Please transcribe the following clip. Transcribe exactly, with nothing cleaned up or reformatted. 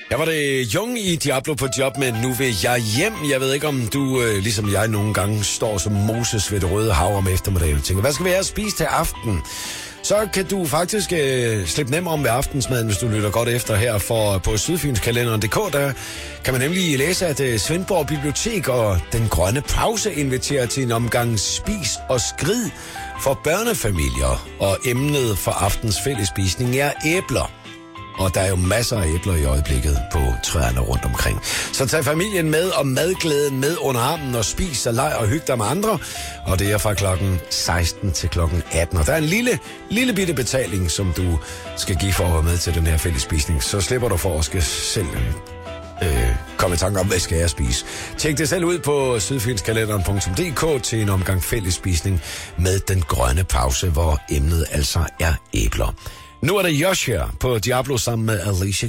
Jeg var det Jung i Diablo på job, men nu vil jeg hjem. Jeg ved ikke, om du, øh, ligesom jeg, nogle gange står som Moses ved det røde hav om eftermiddagen og tænker, hvad skal vi have at spise til aften? Så kan du faktisk øh, slippe nem om ved aftensmaden, hvis du lytter godt efter her. For på sydfynskalenderen punktum d k, der kan man nemlig læse, at øh, Svendborg Bibliotek og Den Grønne Pause inviterer til en omgang spis og skrid for børnefamilier. Og emnet for aftens fællesspisning er æbler. Og der er jo masser af æbler i øjeblikket på træerne rundt omkring. Så tag familien med og madglæden med under armen og spis og leg og hygge dig med andre. Og det er fra klokken seksten til klokken atten. Og der er en lille, lille bitte betaling, som du skal give for at være med til den her fællesspisning. Så slipper du for at skal selv øh, komme i tanke om, hvad skal jeg spise. Tjek det selv ud på sydfynskalenderen punktum d k til en omgang fællesspisning med Den Grønne Pause, hvor emnet altså er æbler. Nu er det Josh her på Diablo sammen med Alicia